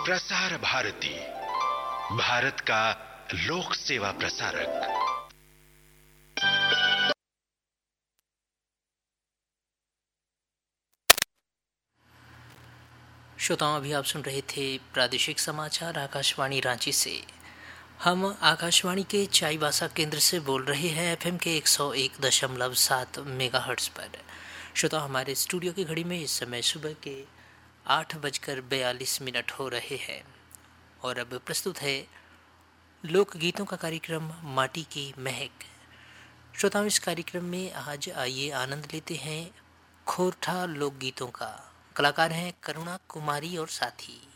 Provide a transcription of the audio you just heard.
प्रसार भारती, भारत का लोक सेवा प्रसारक। श्रोताओं, अभी आप सुन रहे थे प्रादेशिक समाचार आकाशवाणी रांची से। हम आकाशवाणी के चाईबासा केंद्र से बोल रहे हैं एफएम के 101.7 मेगाहर्ट्ज पर। श्रोता, हमारे स्टूडियो की घड़ी में इस समय सुबह के 8:42 हो रहे हैं और अब प्रस्तुत है लोकगीतों का कार्यक्रम माटी की महक। श्रोताओं, इस कार्यक्रम में आज आइए आनंद लेते हैं खोरठा लोकगीतों का। कलाकार हैं करुणा कुमारी और साथी।